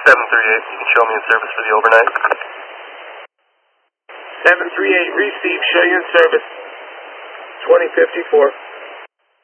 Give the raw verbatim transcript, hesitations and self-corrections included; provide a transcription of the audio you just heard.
seven three eight, you can show me in service for the overnight. seven three eight, receive, show you in service. twenty fifty-four.